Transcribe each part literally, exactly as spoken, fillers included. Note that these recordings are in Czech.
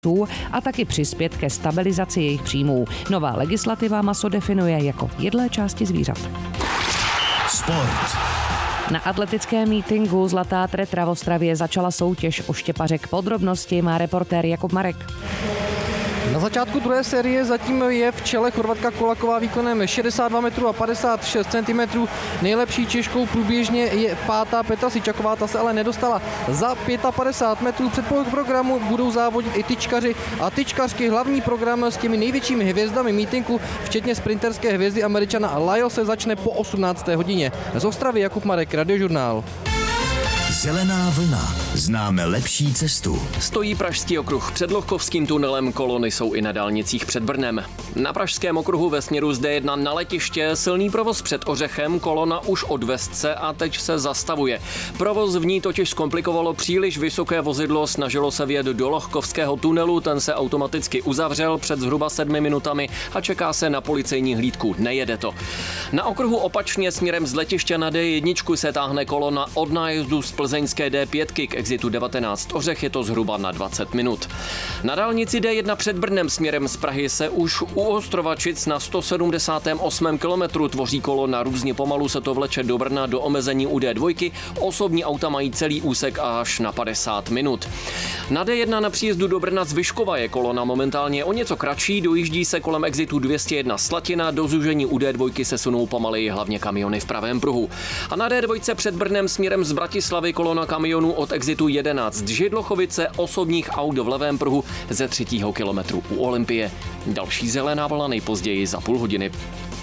a taky přispět ke stabilizaci jejich příjmů. Nová legislativa maso definuje jako jedlé části zvířat. Sport. Na atletickém mítinku Zlatá Tretra v Ostravě začala soutěž o štěpařek. Podrobnosti má reportér Jakub Marek. Na začátku druhé série zatím je v čele Chorvatka Kolaková výkonem šedesát dva metrů a padesát šest centimetrů. Nejlepší Češkou průběžně je pátá Petra Sičaková, ta se ale nedostala za padesát pět metrů. Před programu budou závodit i tyčkaři a tyčkařky. Hlavní program s těmi největšími hvězdami mítinku, včetně sprinterské hvězdy Američana Lyle, se začne po osmnácté hodině. Z Ostravy Jakub Marek, Radiožurnál. Zelená vlna. Známe lepší cestu. Stojí Pražský okruh před Lohkovským tunelem, kolony jsou i na dálnicích před Brnem. Na Pražském okruhu ve směru z D jedna na letiště silný provoz před Ořechem, kolona už od Vestce a teď se zastavuje. Provoz v ní totiž zkomplikovalo příliš vysoké vozidlo, snažilo se vjet do Lohkovského tunelu, ten se automaticky uzavřel před zhruba sedmi minutami a čeká se na policejní hlídku, nejede to. Na okruhu opačně směrem z letiště na D jedna se táhne kolona od nájezdu z plzeňské D pět k exitu devatenáct Ořech, je to zhruba na dvacet minut. Na dálnici D jedna před Brnem směrem z Prahy se už u Ostrovačic na sto sedmdesátém osmém kilometru tvoří kolona, různě pomalu se to vleče do Brna do omezení u D dva, osobní auta mají celý úsek až na padesát minut. Na D jedna na příjezdu do Brna z Vyškova je kolona momentálně o něco kratší, dojíždí se kolem exitu dvě stě jedna Slatina, do zúžení u D dva se sunou pomaleji hlavně kamiony v pravém pruhu. A na D dva před Brnem směrem z Bratislavy kolona kamionů od exitu jedenáct Židlochovice, osobních aut v levém pruhu ze třetího kilometru u Olympie. Další zelená vlna nejpozději za půl hodiny.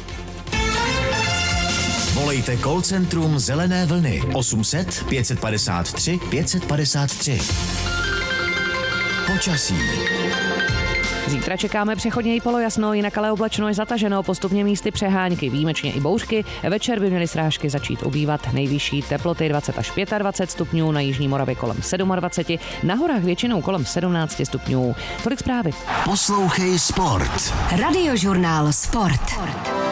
Volejte call centrum Zelené vlny osm set pět padesát tři pět padesát tři. Počasí. Zítra čekáme přechodně i polojasno, jinak ale oblačno až zataženo, postupně místy přehánky, výjimečně i bouřky. Večer by měly srážky začít ubývat, nejvyšší teploty dvacet až dvacet pět stupňů, na jižní Moravě kolem dvacet sedm, na horách většinou kolem sedmnáct stupňů. Tolik zprávy. Poslouchej Sport. Radiožurnál Sport.